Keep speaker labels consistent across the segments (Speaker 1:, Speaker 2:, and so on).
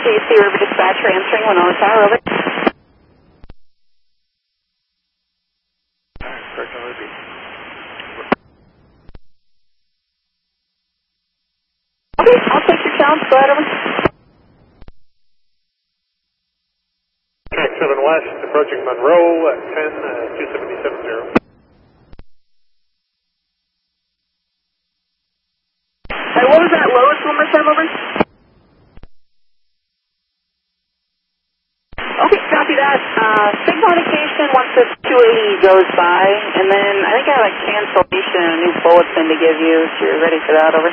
Speaker 1: CPKC River Dispatch transferring Winona Tower, over. Okay, I'll take your counts. Go ahead, over.
Speaker 2: Track 7 West, approaching Monroe at 10, 2770.
Speaker 1: Hey, what was that lowest one more time, over? Okay, copy that. Signal indication once this 280 goes by, and then I think I have a cancellation, a new bulletin to give you, if you're ready for that, over.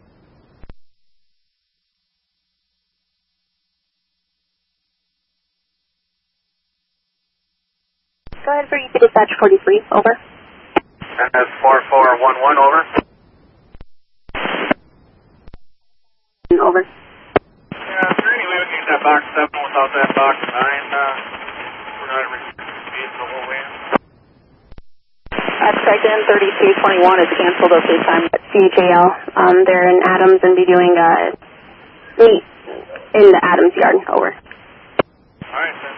Speaker 3: Go ahead for dispatch 43, over.
Speaker 4: That's 4411, over.
Speaker 3: Over.
Speaker 4: Yeah, is there any way we can get that box 7 without that box 9? We're not restricting speed the whole way.
Speaker 1: That's correct, N3221 is canceled, okay time.
Speaker 3: CHAL, they're in Adams and be doing meet in the Adams yard, over.
Speaker 4: Alright, then.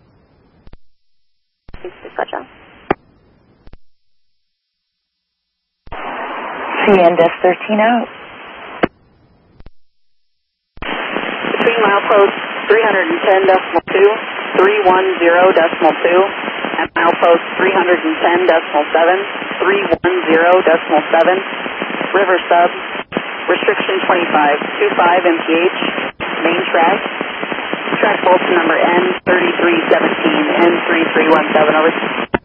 Speaker 3: Dispatch out.
Speaker 5: CNDS 13 out.
Speaker 1: Between milepost 310.2, 310.2, and milepost 310.7, 310.7, river sub, restriction 25, 25 mph, main track, track bulletin number N3317, N3317, over.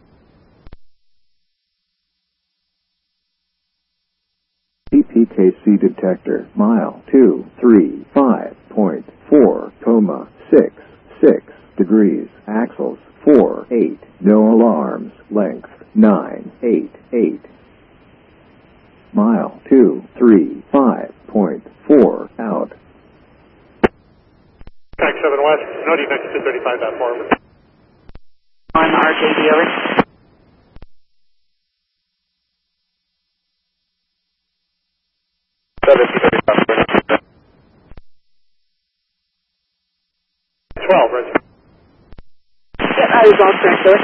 Speaker 6: CPKC detector, mile 235.4,66 degrees, axles 48, no alarms, length 988. Mile 235.4 out.
Speaker 2: Track 7 West, no defects, 235.4.
Speaker 1: On RJD, over.
Speaker 2: Right.
Speaker 1: Yep, that is all correct, over.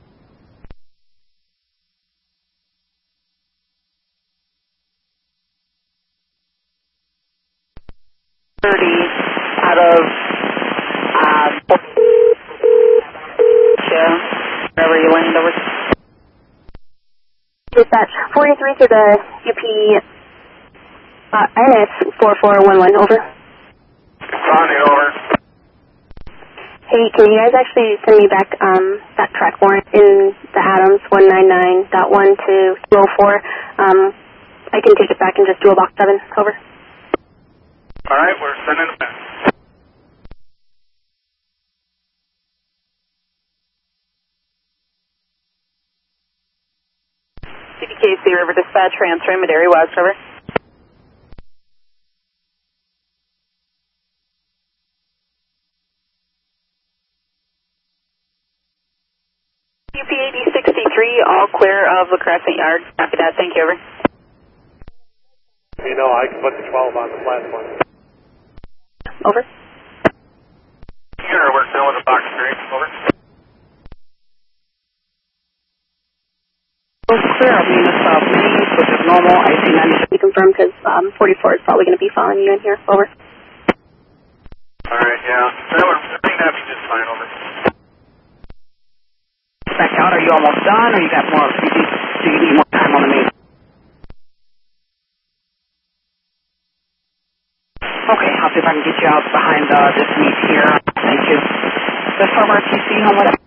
Speaker 1: Out of wherever you land, over.
Speaker 3: Dispatch 43 to the UP NS 4411, over.
Speaker 4: Connie, over.
Speaker 3: Hey, can you guys actually send me back that track warrant in the Adams 199.12204? I can take it back and just do a box 7, over.
Speaker 4: Alright, we're sending it back.
Speaker 1: CPKC River Dispatch transferring Madera West, over. UP 8063, all clear of the Crescent Yard. Copy that, thank you, over.
Speaker 2: You know, I can put the 12 on the platform.
Speaker 3: Over.
Speaker 4: Here, we're still with the box 3, over.
Speaker 1: Clear of Munis South Main, which is normal, IC 90.
Speaker 3: Be confirmed because 44 is probably going to be following you in here, over.
Speaker 4: Alright, yeah. I think that'd be just fine, over.
Speaker 1: Back out, are you almost done, or you got more? Do you need more time on the main? Okay, I'll see if I can get you out behind this meet here. Thank you. The former TC, home with